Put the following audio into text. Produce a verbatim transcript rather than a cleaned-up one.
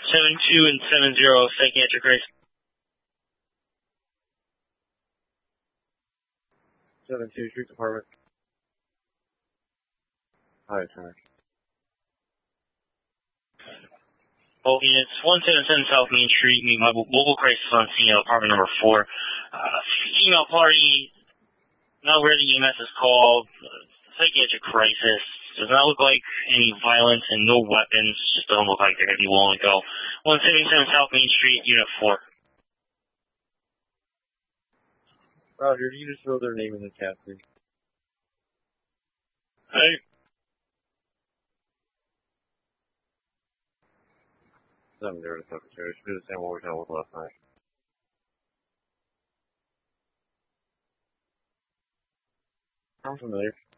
seven two and seven zero, psychiatric race. seven two, Street Department. Hi, track. Both units, one seven seven South Main Street, meet my local crisis on scene at apartment number four. Uh, female party, not where the E M S is called, uh, psychiatric crisis. Does not look like any violence and no weapons, just doesn't look like they're going to be willing to go. one seventy-seven South Main Street, unit four. Roger, you just throw their name in the chat, please. Hey. seven zero to Secretary. Should be the same what we dealt with last night. I'm familiar.